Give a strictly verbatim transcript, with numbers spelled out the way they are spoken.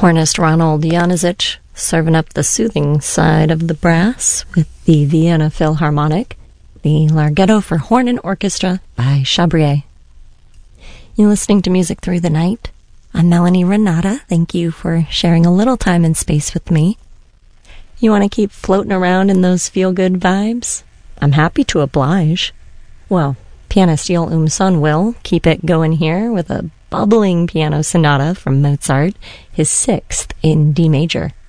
Hornist Ronald Januzic serving up the soothing side of the brass with the Vienna Philharmonic, the Larghetto for Horn and Orchestra by Chabrier. You're listening to Music Through the Night. I'm Melanie Renata. Thank you for sharing a little time and space with me. You want to keep floating around in those feel-good vibes? I'm happy to oblige. Well, pianist Joel Umson will keep it going here with a bubbling piano sonata from Mozart, his sixth in D major.